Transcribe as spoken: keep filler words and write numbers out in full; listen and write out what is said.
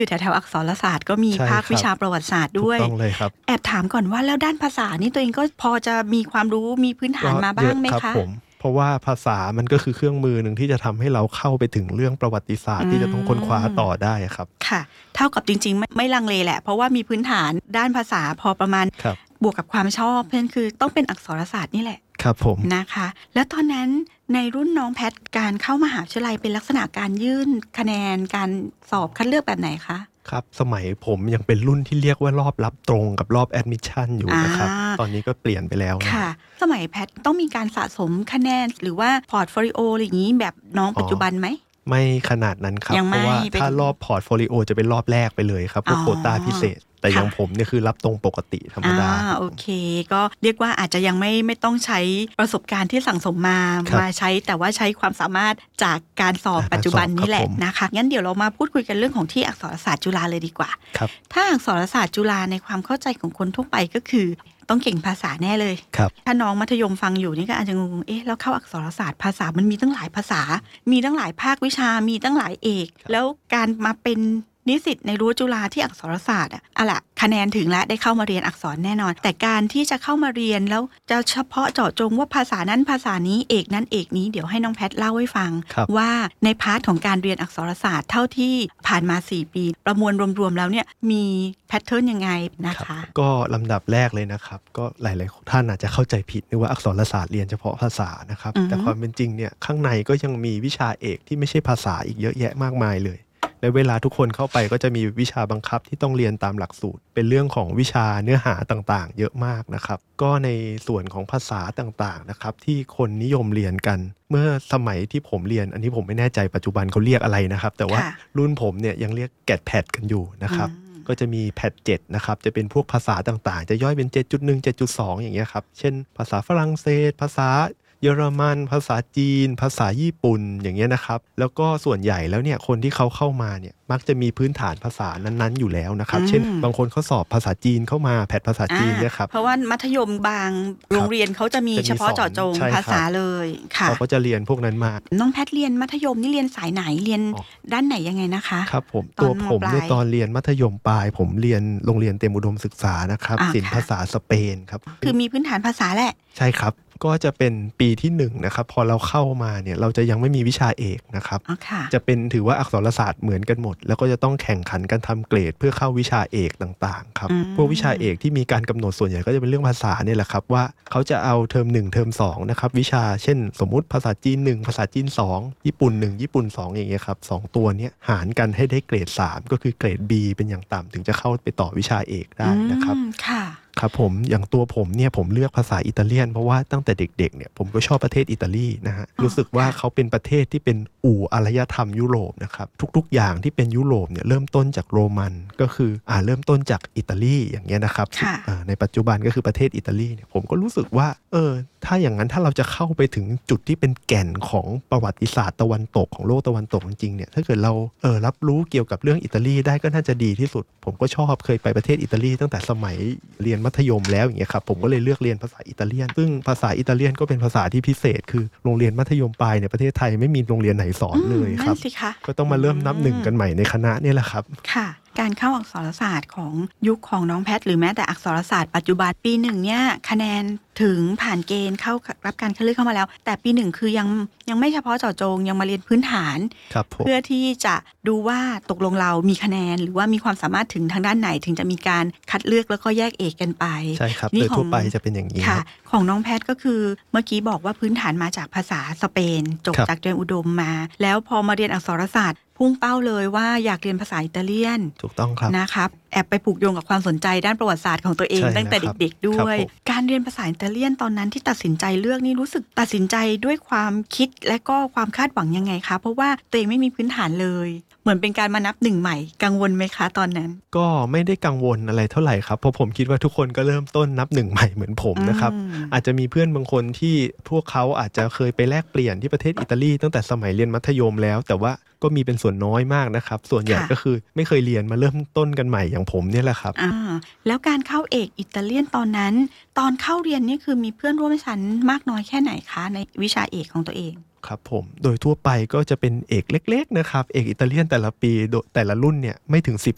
คือแถวๆอักษรศาสตร์ก็มีใช่ภาคครับวิชาประวัติศาสตร์ด้วยถูกต้องเลยครับแอบถามก่อนว่าแล้วด้านภาษานี่ตัวเองก็พอจะมีความรู้มีพื้นฐานมาบ้างไหมคะก็เยอะครับผมเพราะว่าภาษามันก็คือเครื่องมือหนึ่งที่จะทำให้เราเข้าไปถึงเรื่องประวัติศาสตร์ที่จะต้องค้นคว้าต่อได้ครับค่ะเท่ากับจริงๆไม่ไม่ลังเลแหละเพราะว่ามีพื้นฐานด้านภาษาพอประมาณครับบวกกับความชอบเพื่อนคือต้องเป็นอักษรศาสตร์นี่แหละครับผมนะคะแล้วตอนนั้นในรุ่นน้องแพทการเข้ามหาวิทยาลัยเป็นลักษณะการยื่นคะแนนการสอบคัดเลือกแบบไหนคะครับสมัยผมยังเป็นรุ่นที่เรียกว่ารอบรับตรงกับรอบแอดมิชชั่นอยู่นะครับตอนนี้ก็เปลี่ยนไปแล้วนะค่ะสมัยแพทต้องมีการสะสมคะแนนหรือว่าพอร์ตโฟลิโออะไรอย่างนี้แบบน้องปัจจุบันไหมไม่ขนาดนั้นครับเพราะว่าถ้ารอบพอร์ตโฟลิโอจะเป็นรอบแรกไปเลยครับพวกโควต้าพิเศษแต่อย่างผมเนี่ยคือรับตรงปกติธรรมดาโอเคก็เรียกว่าอาจจะยังไม่ไม่ต้องใช้ประสบการณ์ที่สั่งสมมามาใช้แต่ว่าใช้ความสามารถจากการสอบปัจจุบันนี่แหละนะคะงั้นเดี๋ยวเรามาพูดคุยกันเรื่องของที่อักษรศาสตร์จุฬาเลยดีกว่าถ้าอักษรศาสตร์จุฬาในความเข้าใจของคนทั่วไปก็คือต้องเก่งภาษาแน่เลยถ้าน้องมัธยมฟังอยู่นี่ก็อาจจะงงเอ๊ะแล้วเข้าอักษรศาสตร์ภาษามันมีตั้งหลายภาษามีตั้งหลายภาควิชามีตั้งหลายเอกแล้วการมาเป็นนิสิตในรั้วจุฬาที่อักษรศาสตร์อ่ะอะล่ะคะแนนถึงแล้วได้เข้ามาเรียนอักษรแน่นอนแต่การที่จะเข้ามาเรียนแล้วจะเฉพาะเจาะจงว่าภาษานั้นภาษานี้เอกนั้นเอกนี้เดี๋ยวให้น้องแพทเล่าให้ฟังว่าในพาร์ทของการเรียนอักษรศาสตร์เท่าที่ผ่านมาสี่ปีประมวลรวมๆแล้วเนี่ยมีแพทเทิร์นยังไงนะคะก็ลำดับแรกเลยนะครับก็หลายๆท่านอาจจะเข้าใจผิดนึกว่าอักษรศาสตร์เรียนเฉพาะภาษานะครับแต่ความเป็นจริงเนี่ยข้างในก็ยังมีวิชาเอกที่ไม่ใช่ภาษาอีกเยอะแยะมากมายเลยและเวลาทุกคนเข้าไปก็จะมีวิชาบังคับที่ต้องเรียนตามหลักสูตรเป็นเรื่องของวิชาเนื้อหาต่างๆเยอะมากนะครับก็ในส่วนของภาษาต่างๆนะครับที่คนนิยมเรียนกันเมื่อสมัยที่ผมเรียนอันนี้ผมไม่แน่ใจปัจจุบันเขาเรียกอะไรนะครับแต่ว่ารุ่นผมเนี่ยยังเรียกแกดแพดกันอยู่นะครับก็จะมีแพดเจ็ดนะครับจะเป็นพวกภาษาต่างๆจะย่อยเป็น เจ็ดจุดหนึ่ง เจ็ดจุดสอง อย่างเงี้ยครับเช่นภาษาฝรั่งเศสภาษาเยอรมันภาษาจีนภาษาญี่ปุ่นอย่างเงี้ยนะครับแล้วก็ส่วนใหญ่แล้วเนี่ยคนที่เขาเข้ามาเนี่ยมักจะมีพื้นฐานภาษานั้นๆอยู่แล้วนะครับเช่นบางคนเขาสอบภาษาจีนเข้ามาแพทภาษาจีนเนี่ยครับเพราะว่ามัธยมบางโรงเรียนเขาจะมีเฉพาะเจาะจงภาษาเลยค่ะเขาก็จะเรียนพวกนั้นมาน้องแพทเรียนมัธยมนี่เรียนสายไหนเรียนด้านไหนยังไงนะคะครับผมตัวผมเนี่ยตอนเรียนมัธยมปลายผมเรียนโรงเรียนเตรียมอุดมศึกษานะครับศิลป์ภาษาสเปนครับคือมีพื้นฐานภาษาแหละใช่ครับก็จะเป็นปีที่หนึ่งนะครับพอเราเข้ามาเนี่ยเราจะยังไม่มีวิชาเอกนะครับจะเป็นถือว่าอักษรศาสตร์เหมือนกันหมดแล้วก็จะต้องแข่งขันกันทำเกรดเพื่อเข้าวิชาเอกต่างๆครับพวกวิชาเอกที่มีการกำหนดส่วนใหญ่ก็จะเป็นเรื่องภาษาเนี่ยแหละครับว่าเขาจะเอาเทอมหนึ่งเทอมสองนะครับวิชาเช่นสมมุติภาษาจีนหนึ่งภาษาจีนสองญี่ปุ่นหนึ่งญี่ปุ่นสองอย่างเงี้ยครับสองตัวเนี้ยหารกันให้ได้เกรดสามก็คือเกรด B เป็นอย่างต่ำถึงจะเข้าไปต่อวิชาเอกได้นะครับค่ะครับผมอย่างตัวผมเนี่ยผมเลือกภาษาอิตาเลียนเพราะว่าตั้งแต่เด็กๆเนี่ยผมก็ชอบประเทศอิตาลีนะฮะรู้สึกว่าเขาเป็นประเทศที่เป็นอู่อารยธรรมยุโรปนะครับทุกๆอย่างที่เป็นยุโรปเนี่ยเริ่มต้นจากโรมันก็คืออ่าเริ่มต้นจากอิตาลีอย่างเงี้ยนะครับในปัจจุบันก็คือประเทศอิตาลีเนี่ยผมก็รู้สึกว่าเออถ้าอย่างนั้นถ้าเราจะเข้าไปถึงจุดที่เป็นแก่นของประวัติศาสตร์ตะวันตกของโลกตะวันตกจริงๆเนี่ยถ้าเกิดเราเออรับรู้เกี่ยวกับเรื่องอิตาลีได้ก็น่าจะดีที่สุดผมก็ชอบเคยไปประเทศอิตาลีตั้งแต่สมัยเรียนมัธยมแล้วอย่างเงี้ยครับผมก็เลยเลือกเรียนภาษาอิตาเลียนซึ่งภาษาอิตาเลียนก็เป็นภาษาที่พิเศษคือโรงเรียนมัธยมปลายในประเทศไทยไม่มีโรงเรียนไหนสอนเลยครับก็ต้องมาเริ่มนับหนึ่งกันใหม่ในคณะนี่แหละครับค่ะการเข้าอักษรศาสตร์ของยุคของน้องแพทหรือแม้แต่อักษรศาสตร์ปัจจุบันปีหนึ่งเนี่ยคะแนนถึงผ่านเกณฑ์เข้ารับการคัดเลือกเข้ามาแล้วแต่ปีหนึ่งคือยังยังไม่เฉพาะเจาะจงยังมาเรียนพื้นฐานเพื่อที่จะดูว่าตกลงเรามีคะแนนหรือว่ามีความสามารถถึงทางด้านไหนถึงจะมีการคัดเลือกแล้วก็แยกเอกกันไปใช่ครับโดยทั่วไปจะเป็นอย่างนี้ค่ะของน้องแพทก็คือเมื่อกี้บอกว่าพื้นฐานมาจากภาษาสเปนจบจากเตรียมอุดมมาแล้วพอมาเรียนอักษรศาสตร์พุ่งเป้าเลยว่าอยากเรียนภาษาอิตาเลียนถูกต้องครับนะครับแอบไปผูกโยงกับความสนใจด้านประวัติศาสตร์ของตัวเองตั้งแต่เด็กๆด้วยการเรียนภาษาอิตาเลียนตอนนั้นที่ตัดสินใจเลือกนี่รู้สึกตัดสินใจด้วยความคิดและก็ความคาดหวังยังไงคะเพราะว่าตัวเองไม่มีพื้นฐานเลยเหมือนเป็นการมานับหนึ่งใหม่กังวลไหมคะตอนนั้นก็ไม่ได้กังวลอะไรเท่าไหร่ครับเพราะผมคิดว่าทุกคนก็เริ่มต้นนับหนึ่งใหม่เหมือนผมนะครับอาจจะมีเพื่อนบางคนที่พวกเขาอาจจะเคยไปแลกเปลี่ยนที่ประเทศอิตาลีตั้งแต่สมัยเรียนมัธยมแล้วแต่ว่าก็มีเป็นส่วนน้อยมากนะครับส่วนใหญ่ก็คือไม่เคยเรียนมาเริ่มต้นกันใหม่อย่างผมเนี่ยแหละครับอ่าแล้วการเข้าเอกอิตาเลียนตอนนั้นตอนเข้าเรียนนี่คือมีเพื่อนร่วมชั้นมากน้อยแค่ไหนคะในวิชาเอกของตัวเองครับผมโดยทั่วไปก็จะเป็นเอกเล็กๆนะครับเอกอิตาเลียนแต่ละปีแต่ละรุ่นเนี่ยไม่ถึงสิบ